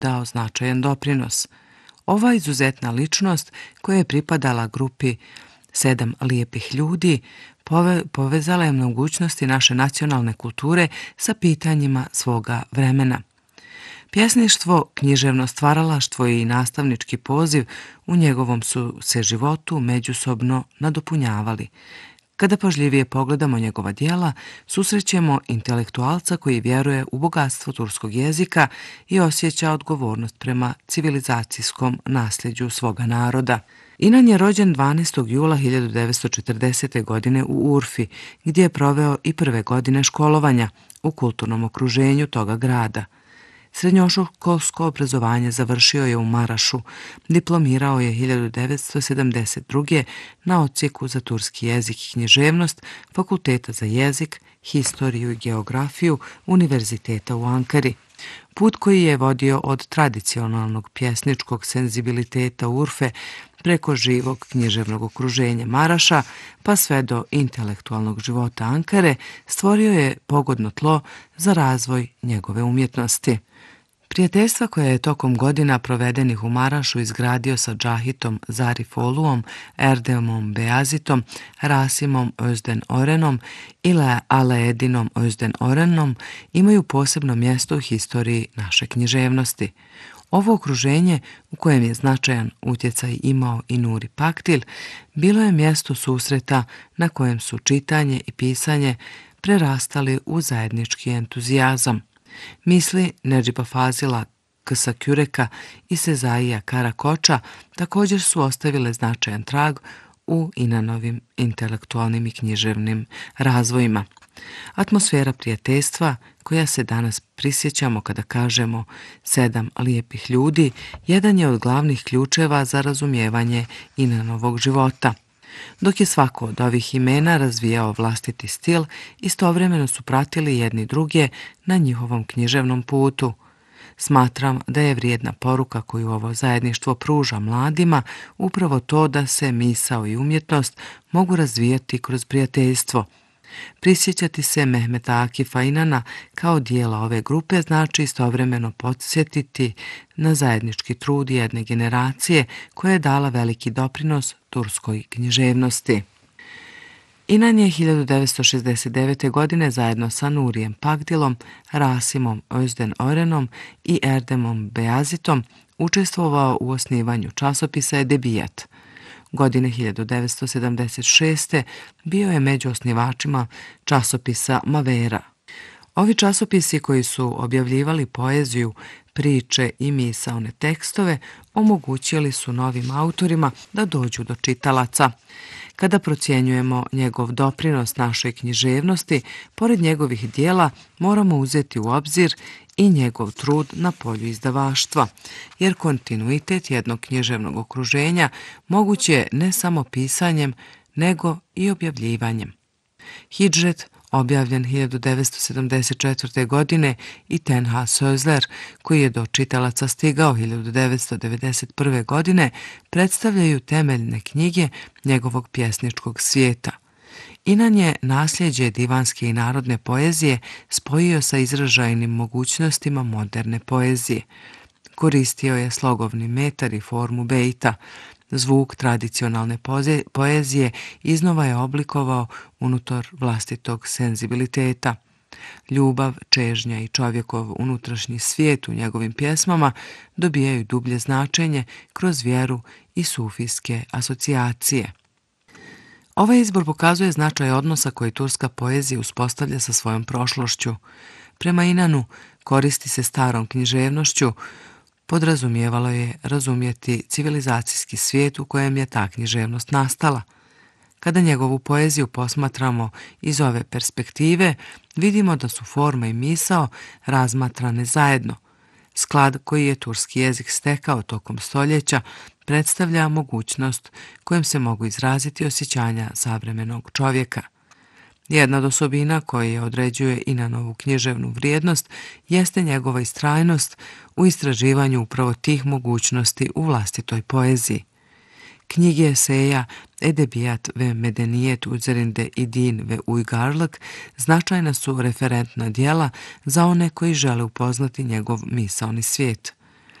dao značajan doprinos. Ova izuzetna ličnost koja je pripadala grupi 7 lijepih ljudi povezala je mogućnosti naše nacionalne kulture sa pitanjima svoga vremena. Pjesništvo, književno stvaralaštvo i nastavnički poziv u njegovom su se životu međusobno nadopunjavali. Kada pažljivije pogledamo njegova djela, susrećemo intelektualca koji vjeruje u bogatstvo turskog jezika i osjeća odgovornost prema civilizacijskom nasljeđu svoga naroda. Inan je rođen 12. jula 1940. godine u Urfi, gdje je proveo i prve godine školovanja u kulturnom okruženju toga grada. Srednjoškolsko obrazovanje završio je u Marašu, diplomirao je 1972. na odsjeku za turski jezik i književnost Fakulteta za jezik, historiju i geografiju Univerziteta u Ankari. Put koji je vodio od tradicionalnog pjesničkog senzibiliteta Urfe preko živog književnog okruženja Maraša pa sve do intelektualnog života Ankare stvorio je pogodno tlo za razvoj njegove umjetnosti. Prijateljstva koja je tokom godina provedenih u Marašu izgradio sa Cahitom Zarifoluom, Erdemom Bejazitom, Rasimom Özden Orenom i Alaedinom Özden Orenom imaju posebno mjesto u historiji naše književnosti. Ovo okruženje, u kojem je značajan utjecaj imao i Nuri Paktil, bilo je mjesto susreta na kojem su čitanje i pisanje prerastali u zajednički entuzijazam. Misli Nedžiba Fazila Kısaküreka i Sezaija Karakoča također su ostavile značajan trag u Inanovim intelektualnim i književnim razvojima. Atmosfera prijateljstva, koja se danas prisjećamo kada kažemo 7 lijepih ljudi, jedan je od glavnih ključeva za razumijevanje Inanovog života. Dok je svako od ovih imena razvijao vlastiti stil, istovremeno su pratili jedni druge na njihovom književnom putu. Smatram da je vrijedna poruka koju ovo zajedništvo pruža mladima upravo to da se misao i umjetnost mogu razvijati kroz prijateljstvo. Prisjećati se Mehmeta Akifa Inana kao dijela ove grupe znači istovremeno podsjetiti na zajednički trud jedne generacije koja je dala veliki doprinos turskoj književnosti. Inan je 1969. godine zajedno sa Nurijem Pakdilom, Rasimom Özden Orenom i Erdemom Bejazitom učestvovao u osnivanju časopisa Edebijat. Godine 1976. bio je među osnivačima časopisa Mavera. Ovi časopisi koji su objavljivali poeziju, priče i misaone tekstove omogućili su novim autorima da dođu do čitalaca. Kada procjenjujemo njegov doprinos našoj književnosti, pored njegovih dijela moramo uzeti u obzir i njegov trud na polju izdavaštva, jer kontinuitet jednog književnog okruženja moguć je ne samo pisanjem, nego i objavljivanjem. Hidžret, objavljen 1974. godine, i Tenha Sözler, koji je do čitalaca stigao 1991. godine, predstavljaju temeljne knjige njegovog pjesničkog svijeta. Inan je nasljeđe divanske i narodne poezije spojio sa izražajnim mogućnostima moderne poezije. Koristio je slogovni metar i formu bejta. Zvuk tradicionalne poezije iznova je oblikovao unutar vlastitog senzibiliteta. Ljubav, čežnja i čovjekov unutrašnji svijet u njegovim pjesmama dobijaju dublje značenje kroz vjeru i sufijske asocijacije. Ovaj izbor pokazuje značaj odnosa koji turska poezija uspostavlja sa svojom prošlošću. Prema Inanu koristi se starom književnošću, podrazumijevalo je razumjeti civilizacijski svijet u kojem je ta književnost nastala. Kada njegovu poeziju posmatramo iz ove perspektive, vidimo da su forma i misao razmatrane zajedno. Sklad koji je turski jezik stekao tokom stoljeća predstavlja mogućnost kojom se mogu izraziti osjećanja savremenog čovjeka. Jedna od osobina koja određuje Inanovu književnu vrijednost jeste njegova istrajnost u istraživanju upravo tih mogućnosti u vlastitoj poeziji. Knjige eseja Edebijat ve Medenijet Üzerinde idin ve Uygarlık značajna su referentna djela za one koji žele upoznati njegov misaoni svijet.